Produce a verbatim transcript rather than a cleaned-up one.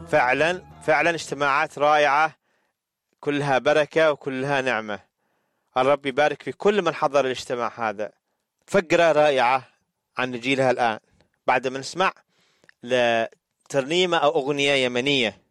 فعلا فعلا اجتماعات رائعة، كلها بركة وكلها نعمة. الرب يبارك في كل من حضر الاجتماع هذا. فقرة رائعة عن نجيلها الآن بعد ما نسمع لترنيمة أو أغنية يمنية.